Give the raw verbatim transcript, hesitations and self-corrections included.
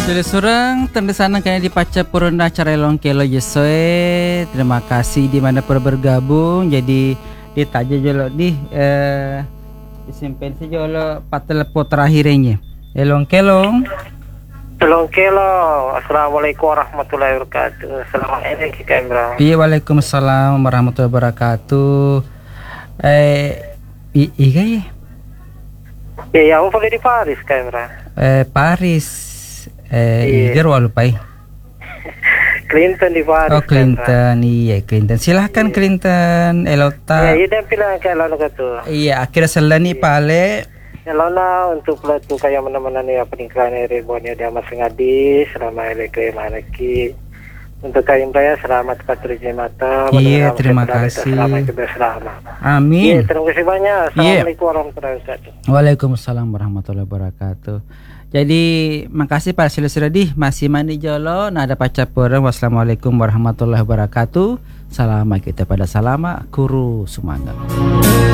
Jadi surang terdesana kayaknya dipaca purunda acara longkelo yesoe. Terima kasih di mana pernah bergabung. Jadi ditaja jolo di eh disimpan saja jolo patelepot terakhirnya. Elongkelong. Longkelo. Assalamualaikum warahmatullahi wabarakatuh. Assalamualaikum Kamra. Iya, waalaikumsalam warahmatullahi wabarakatuh. Eh i iya ya. Ya, ya, aku boleh di Paris Kamra. Eh Paris. Eh, Iya. Iger walupai. Clinton di Paris. Oh, Clinton, iya Clinton. Silahkan Clinton, elota. Ya, ini pilih kalau nak tu. Iya, akhirnya selani pale. Kalau na untuk pelatu kayak mana-mana ni apa ni kerana ribuan dia masih ngadi selama elektrik manaki. Untuk kain raya selamat patroli mata. Iya, terima kasih. Selamat juga selamat. Amin. Iya, terima kasih banyak. Assalamualaikum warahmatullahi wabarakatuh. Waalaikumsalam warahmatullahi wabarakatuh. Jadi makasih Pak Silusradi masih mandi jolo nada paca poreng. Wassalamualaikum warahmatullahi wabarakatuh. Salam kita pada salama kuru sumangga.